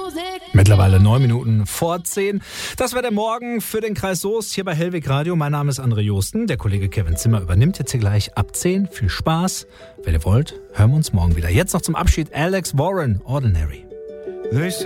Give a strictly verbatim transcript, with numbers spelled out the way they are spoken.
Mittlerweile neun Minuten vor zehn. Das war der Morgen für den Kreis Soest hier bei Hellweg Radio. Mein Name ist André Josten. Der Kollege Kevin Zimmer übernimmt jetzt hier gleich ab zehn. Viel Spaß. Wenn ihr wollt, hören wir uns morgen wieder. Jetzt noch zum Abschied Alex Warren, Ordinary.